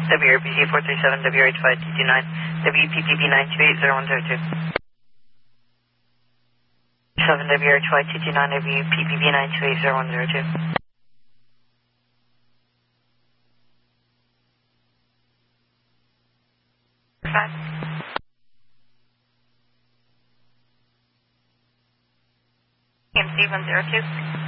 WRPG 437, WH5229, WPPB 9280102. 7 WH5229, WPPB 9280102. EMC 102.